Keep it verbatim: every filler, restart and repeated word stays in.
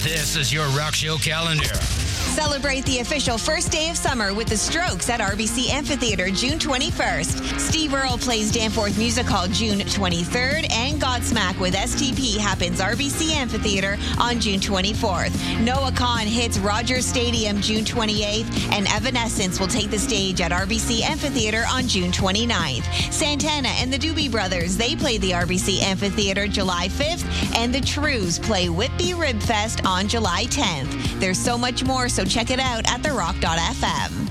This is your Rock Show calendar. Celebrate the official first day of summer with the Strokes at R B C Amphitheatre June twenty-first. Steve Earle plays Danforth Music Hall June twenty-third, and Godsmack with S T P happens R B C Amphitheatre on June twenty-fourth. Noah Kahan hits Rogers Stadium June twenty-eighth, and Evanescence will take the stage at R B C Amphitheatre on June twenty-ninth. Santana and the Doobie Brothers, they play the R B C Amphitheatre July fifth, and the Trues play Whitby Rib Fest on July tenth. There's so much more, so check it out at the rock dot f m.